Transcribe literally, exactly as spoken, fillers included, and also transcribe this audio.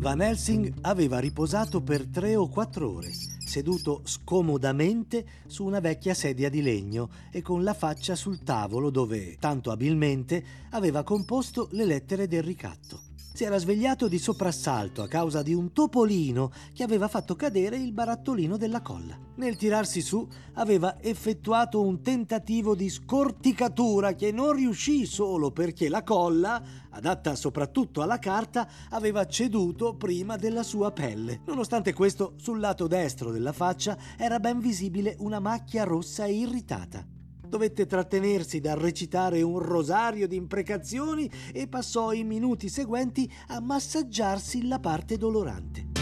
Van Helsing aveva riposato per tre o quattro ore, seduto scomodamente su una vecchia sedia di legno e con la faccia sul tavolo dove, tanto abilmente, aveva composto le lettere del ricatto. Si era svegliato di soprassalto a causa di un topolino che aveva fatto cadere il barattolino della colla. Nel tirarsi su aveva effettuato un tentativo di scorticatura che non riuscì solo perché la colla, adatta soprattutto alla carta, aveva ceduto prima della sua pelle. Nonostante questo, sul lato destro della faccia era ben visibile una macchia rossa e irritata. Dovette trattenersi dal recitare un rosario di imprecazioni e passò i minuti seguenti a massaggiarsi la parte dolorante.